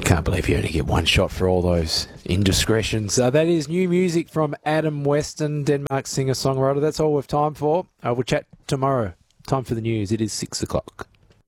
Can't believe you only get one shot for all those indiscretions. That is new music from Adam Weston, Denmark singer-songwriter. That's all we've time for. We'll chat tomorrow. Time for the news. It is 6 o'clock.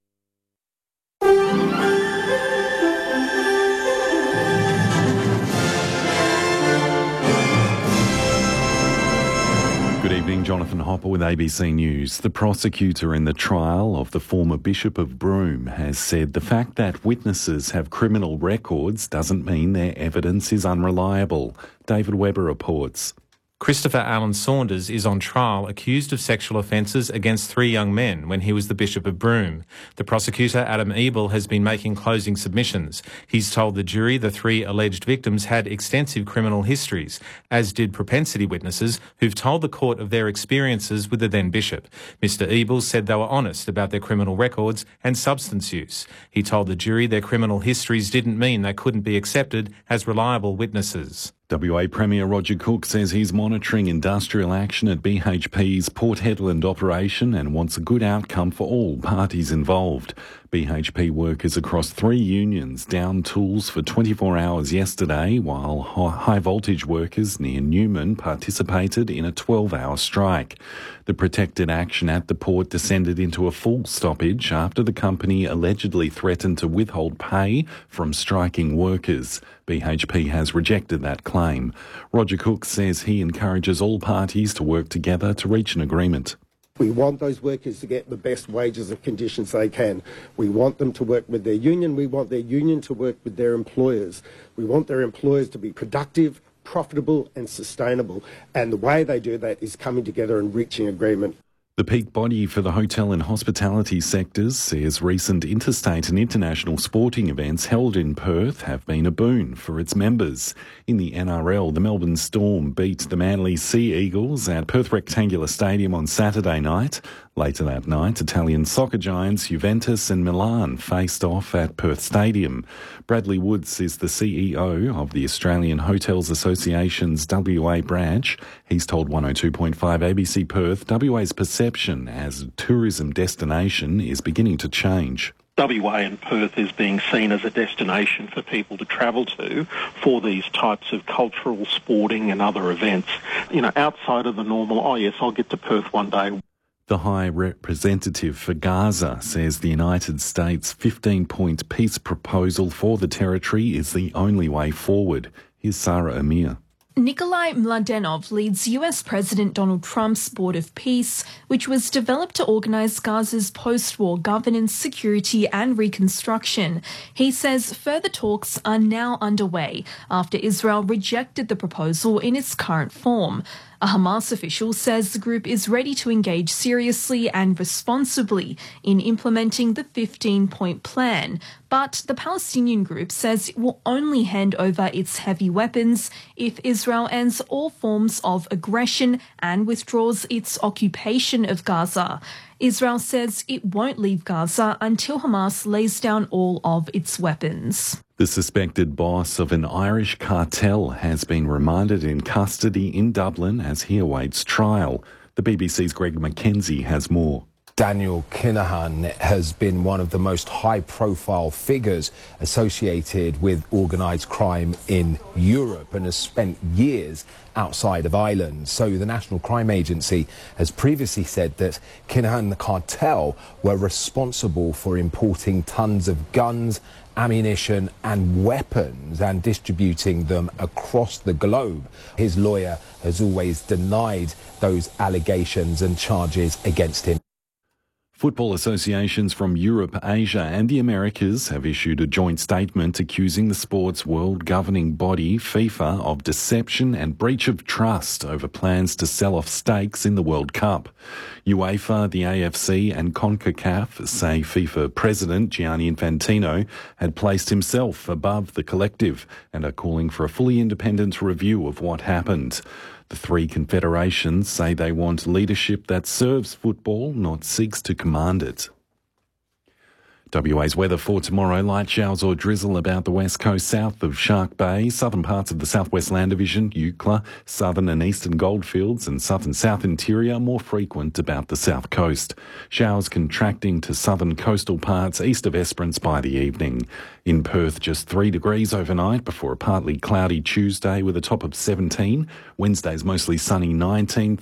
Good evening, Jonathan Hopper with ABC News. The prosecutor in the trial of the former Bishop of Broome has said the fact that witnesses have criminal records doesn't mean their evidence is unreliable. David Webber reports. Christopher Allen Saunders is on trial accused of sexual offences against 3 young men when he was the Bishop of Broome. The prosecutor, Adam Ebel, has been making closing submissions. He's told the jury the 3 alleged victims had extensive criminal histories, as did propensity witnesses who've told the court of their experiences with the then bishop. Mr Ebel said they were honest about their criminal records and substance use. He told the jury their criminal histories didn't mean they couldn't be accepted as reliable witnesses. WA Premier Roger Cook says he's monitoring industrial action at BHP's Port Hedland operation and wants a good outcome for all parties involved. BHP workers across 3 unions downed tools for 24 hours yesterday, while high-voltage workers near Newman participated in a 12-hour strike. The protected action at the port descended into a full stoppage after the company allegedly threatened to withhold pay from striking workers. BHP has rejected that claim. Roger Cook says he encourages all parties to work together to reach an agreement. We want those workers to get the best wages and conditions they can. We want them to work with their union. We want their union to work with their employers. We want their employers to be productive, profitable and sustainable. And the way they do that is coming together and reaching agreement. The peak body for the hotel and hospitality sectors says recent interstate and international sporting events held in Perth have been a boon for its members. In the NRL, the Melbourne Storm beat the Manly Sea Eagles at Perth Rectangular Stadium on Saturday night. Later that night, Italian soccer giants Juventus and Milan faced off at Perth Stadium. Bradley Woods is the CEO of the Australian Hotels Association's WA branch. He's told 102.5 ABC Perth WA's perception as a tourism destination is beginning to change. WA and Perth is being seen as a destination for people to travel to for these types of cultural, sporting and other events. Outside of the normal, oh yes, I'll get to Perth one day. The High Representative for Gaza says the United States' 15-point peace proposal for the territory is the only way forward. Here's Sarah Amir. Nikolai Mladenov leads US President Donald Trump's Board of Peace, which was developed to organise Gaza's post-war governance, security and reconstruction. He says further talks are now underway after Israel rejected the proposal in its current form. A Hamas official says the group is ready to engage seriously and responsibly in implementing the 15-point plan, but the Palestinian group says it will only hand over its heavy weapons if Israel ends all forms of aggression and withdraws its occupation of Gaza. Israel says it won't leave Gaza until Hamas lays down all of its weapons. The suspected boss of an Irish cartel has been remanded in custody in Dublin as he awaits trial. The BBC's Greg Mackenzie has more. Daniel Kinahan has been one of the most high-profile figures associated with organised crime in Europe and has spent years outside of Ireland. So the National Crime Agency has previously said that Kinahan and the cartel were responsible for importing tons of guns, ammunition and weapons and distributing them across the globe. His lawyer has always denied those allegations and charges against him. Football associations from Europe, Asia and the Americas have issued a joint statement accusing the sport's world governing body, FIFA, of deception and breach of trust over plans to sell off stakes in the World Cup. UEFA, the AFC and CONCACAF say FIFA President Gianni Infantino had placed himself above the collective and are calling for a fully independent review of what happened. The 3 confederations say they want leadership that serves football, not seeks to command it. WA's weather for tomorrow: light showers or drizzle about the west coast south of Shark Bay, southern parts of the southwest land division, Eucla, southern and eastern goldfields and southern south interior, more frequent about the south coast. Showers contracting to southern coastal parts east of Esperance by the evening. In Perth, just 3 degrees overnight before a partly cloudy Tuesday with a top of 17. Wednesday's mostly sunny 19.